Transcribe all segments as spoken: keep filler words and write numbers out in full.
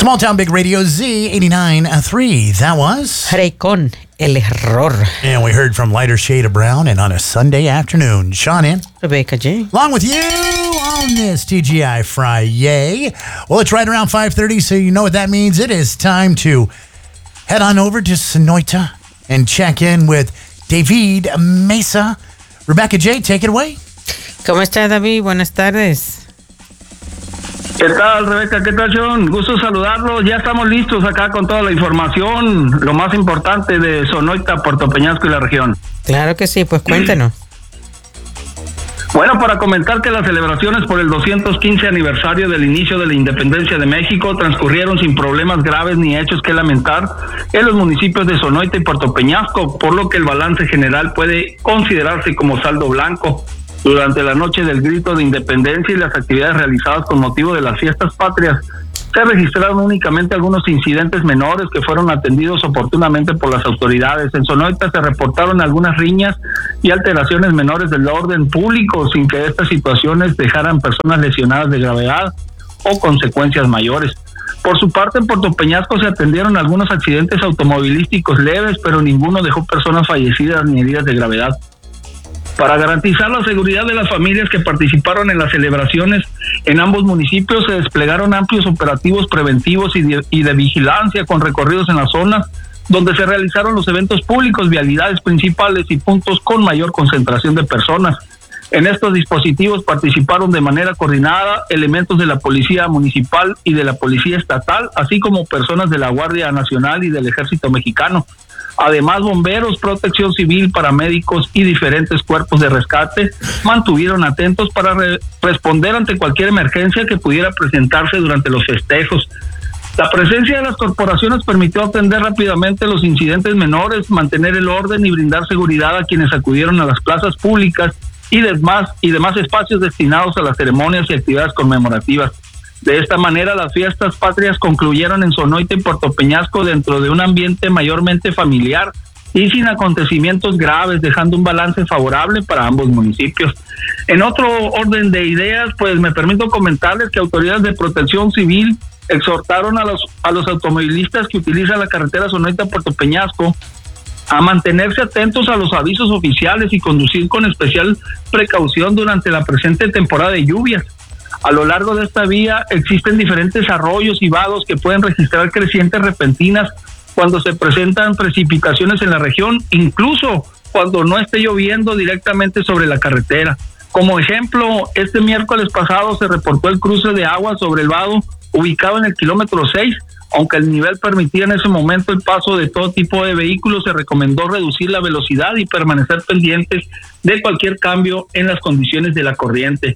Small Town Big Radio Z eighty-nine point three. That was Raycon, El Error. And we heard from Lighter Shade of Brown, and on a Sunday afternoon, Sean in. Rebecca J. Along with you on this T G I Friday. Well, it's right around five thirty, so you know what that means. It is time to head on over to Sonoita and check in with David Mesa. Rebecca J, take it away. ¿Cómo está, David? Buenas tardes. ¿Qué tal, Rebeca? ¿Qué tal, John? Gusto saludarlos. Ya estamos listos acá con toda la información, lo más importante de Sonoita, Puerto Peñasco y la región. Claro que sí, pues cuéntenos. Bueno, para comentar que las celebraciones por el doscientos quince aniversario del inicio de la independencia de México transcurrieron sin problemas graves ni hechos que lamentar en los municipios de Sonoita y Puerto Peñasco, por lo que el balance general puede considerarse como saldo blanco. Durante la noche del grito de independencia y las actividades realizadas con motivo de las fiestas patrias, se registraron únicamente algunos incidentes menores que fueron atendidos oportunamente por las autoridades. En Sonoita se reportaron algunas riñas y alteraciones menores del orden público, sin que estas situaciones dejaran personas lesionadas de gravedad o consecuencias mayores. Por su parte, en Puerto Peñasco se atendieron algunos accidentes automovilísticos leves, pero ninguno dejó personas fallecidas ni heridas de gravedad. Para garantizar la seguridad de las familias que participaron en las celebraciones en ambos municipios, se desplegaron amplios operativos preventivos y de, y de vigilancia con recorridos en la zona donde se realizaron los eventos públicos, vialidades principales y puntos con mayor concentración de personas. En estos dispositivos participaron de manera coordinada elementos de la Policía Municipal y de la Policía Estatal, así como personas de la Guardia Nacional y del Ejército Mexicano. Además, bomberos, protección civil, paramédicos y diferentes cuerpos de rescate mantuvieron atentos para re- responder ante cualquier emergencia que pudiera presentarse durante los festejos. La presencia de las corporaciones permitió atender rápidamente los incidentes menores, mantener el orden y brindar seguridad a quienes acudieron a las plazas públicas y demás, y demás espacios destinados a las ceremonias y actividades conmemorativas. De esta manera, las fiestas patrias concluyeron en Sonoita y Puerto Peñasco dentro de un ambiente mayormente familiar y sin acontecimientos graves, dejando un balance favorable para ambos municipios. En otro orden de ideas, pues me permito comentarles que autoridades de protección civil exhortaron a los, a los automovilistas que utilizan la carretera Sonoita-Puerto Peñasco a mantenerse atentos a los avisos oficiales y conducir con especial precaución durante la presente temporada de lluvias. A lo largo de esta vía existen diferentes arroyos y vados que pueden registrar crecientes repentinas cuando se presentan precipitaciones en la región, incluso cuando no esté lloviendo directamente sobre la carretera. Como ejemplo, este miércoles pasado se reportó el cruce de agua sobre el vado ubicado en el kilómetro seis. Aunque el nivel permitía en ese momento el paso de todo tipo de vehículos, se recomendó reducir la velocidad y permanecer pendientes de cualquier cambio en las condiciones de la corriente.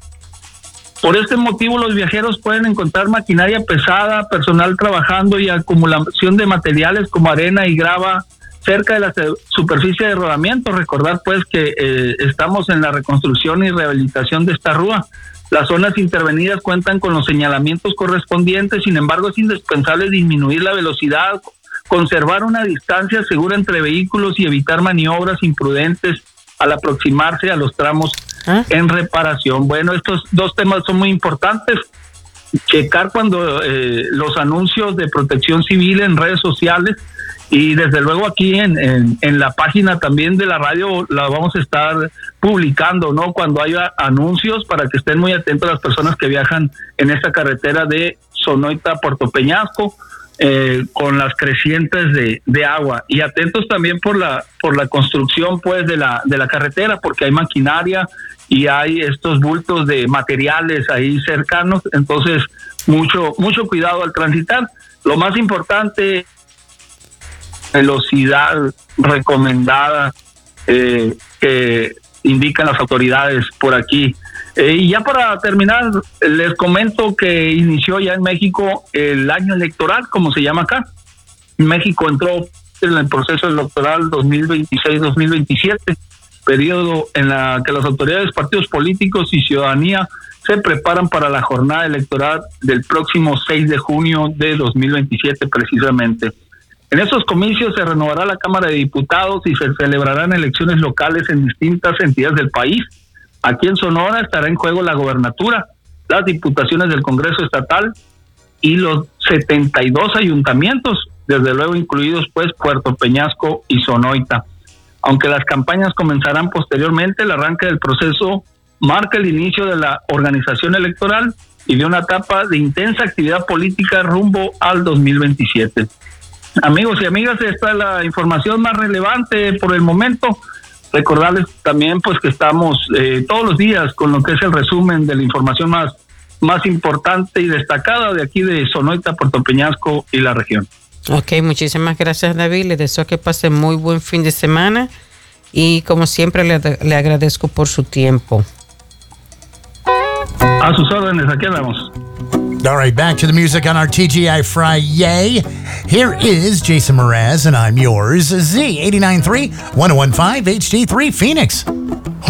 Por este motivo, los viajeros pueden encontrar maquinaria pesada, personal trabajando y acumulación de materiales como arena y grava cerca de la superficie de rodamiento. Recordar pues que eh, estamos en la reconstrucción y rehabilitación de esta rúa. Las zonas intervenidas cuentan con los señalamientos correspondientes, sin embargo es indispensable disminuir la velocidad, conservar una distancia segura entre vehículos y evitar maniobras imprudentes al aproximarse a los tramos ¿Ah? en reparación. Bueno, estos dos temas son muy importantes. Checar cuando eh, los anuncios de protección civil en redes sociales y desde luego aquí en, en, en la página también de la radio la vamos a estar publicando, ¿no? Cuando haya anuncios, para que estén muy atentos las personas que viajan en esta carretera de Sonoita a Puerto Peñasco, eh, con las crecientes de, de agua, y atentos también por la por la construcción pues de la de la carretera, porque hay maquinaria y hay estos bultos de materiales ahí cercanos, entonces mucho mucho cuidado al transitar. Lo más importante, velocidad recomendada eh, que indican las autoridades por aquí. Eh, y ya para terminar, les comento que inició ya en México el año electoral, como se llama acá. México entró en el proceso electoral dos mil veintiséis dos mil veintisiete, periodo en la que las autoridades, partidos políticos y ciudadanía se preparan para la jornada electoral del próximo seis de junio de dos mil veintisiete precisamente. En estos comicios se renovará la Cámara de Diputados y se celebrarán elecciones locales en distintas entidades del país. Aquí en Sonora estará en juego la gobernatura, las diputaciones del Congreso Estatal, y los setenta y dos ayuntamientos, desde luego incluidos pues Puerto Peñasco y Sonoita. Aunque las campañas comenzarán posteriormente, el arranque del proceso marca el inicio de la organización electoral y de una etapa de intensa actividad política rumbo al dos mil veintisiete. Amigos y amigas, esta es la información más relevante por el momento. Recordarles también pues que estamos eh, todos los días con lo que es el resumen de la información más, más importante y destacada de aquí de Sonoita, Puerto Peñasco y la región. Ok, muchísimas gracias, David. Les deseo que pasen muy buen fin de semana y como siempre le, le agradezco por su tiempo. A sus órdenes, aquí andamos. All right, back to the music on our T G I Friday. Here is Jason Mraz, and I'm yours, Z eighty-nine point three, ten fifteen H D three Phoenix.